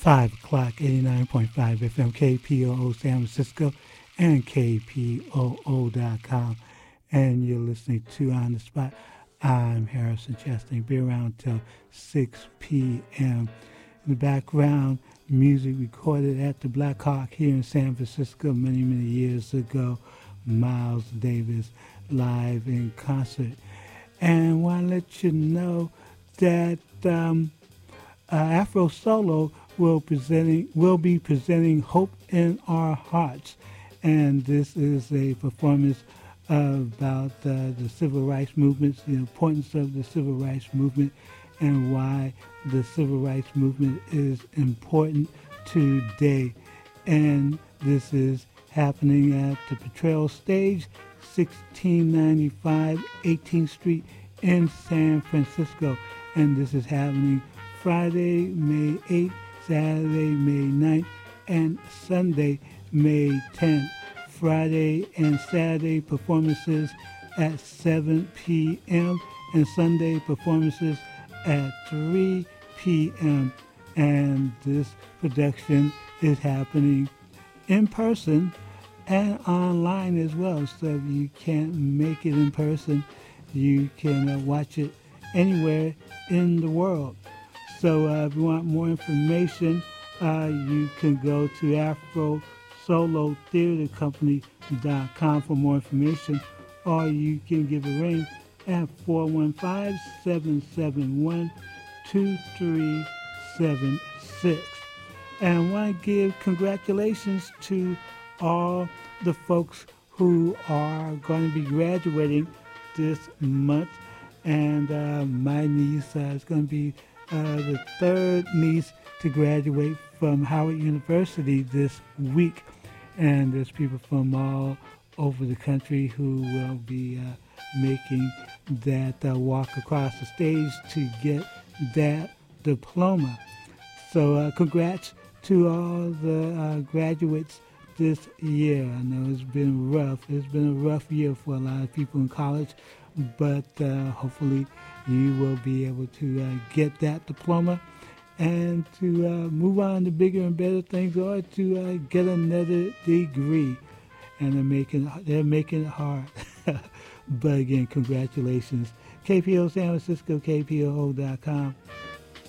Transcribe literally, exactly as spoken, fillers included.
five o'clock, eighty-nine point five F M, K P O O San Francisco, and K P O O dot com. And you're listening to On the Spot. I'm Harrison Chastain. Be around till six p.m. In the background, music recorded at the Black Hawk here in San Francisco many, many years ago. Miles Davis live in concert. And I want to let you know that um, uh, Afro Solo will presenting will be presenting Hope in Our Hearts, and this is a performance about uh, the civil rights movement, the importance of the civil rights movement, and why the civil rights movement is important today. And this is happening at the Portrayal Stage, sixteen ninety-five eighteenth Street in San Francisco. And this is happening Friday, May eighth, Saturday, May ninth, and Sunday, May tenth. Friday and Saturday performances at seven p.m. and Sunday performances at three p.m. And this production is happening in person and online as well. So if you can't make it in person, you can uh, watch it anywhere in the world. So uh, if you want more information, uh, you can go to Afro Solo Theater Company dot com for more information, or you can give a ring at four one five, seven seven one, two three seven six. And I want to give congratulations to all the folks who are going to be graduating this month. And uh, my niece uh, is going to be uh, the third niece to graduate from Howard University this week. And there's people from all over the country who will be uh, making that uh, walk across the stage to get that diploma. So uh, congrats to all the uh, graduates this year. I know it's been rough. It's been a rough year for a lot of people in college, but uh, hopefully you will be able to uh, get that diploma and to uh, move on to bigger and better things, or to uh, get another degree. And they're making they're making it hard. But again, congratulations. K P O San Francisco, K P O O dot com.